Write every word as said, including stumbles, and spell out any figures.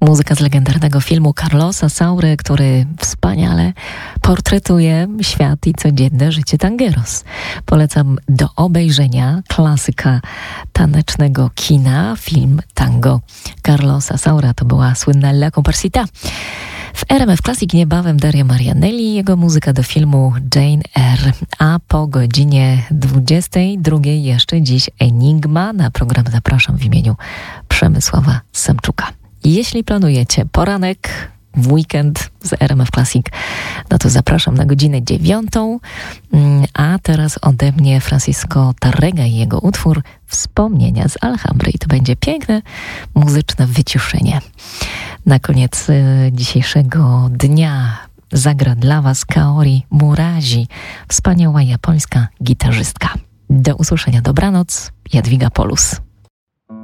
Muzyka z legendarnego filmu Carlosa Saury, który wspaniale portretuje świat i codzienne życie tangeros. Polecam do obejrzenia klasyka tanecznego kina, film Tango Carlosa Saura. To była słynna La Comparsita. W R M F Classic niebawem Dario Marianelli i jego muzyka do filmu Jane Eyre. A po godzinie dwudziestej drugiej jeszcze dziś Enigma. Na program zapraszam w imieniu Przemysława Semczuka. Jeśli planujecie poranek w weekend z R M F Classic, no to zapraszam na godzinę dziewiątą. A teraz ode mnie Francisco Tarrega i jego utwór Wspomnienia z Alhambry. I to będzie piękne muzyczne wyciszenie. Na koniec y, dzisiejszego dnia zagra dla Was Kaori Murazi, wspaniała japońska gitarzystka. Do usłyszenia, dobranoc, Jadwiga Polus.